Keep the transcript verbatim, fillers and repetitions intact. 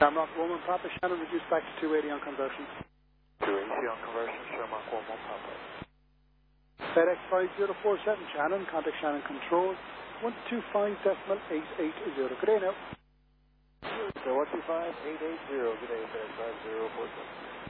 Shamrock one one Papa, Shannon reduced back to two eighty on conversion. two eighty on conversion, Shamrock one one Papa. FedEx five zero four seven Shannon, contact Shannon Control, one two five decimal eight eight zero. Good day now. So one two five eight eight zero, good day, FedEx five zero four seven.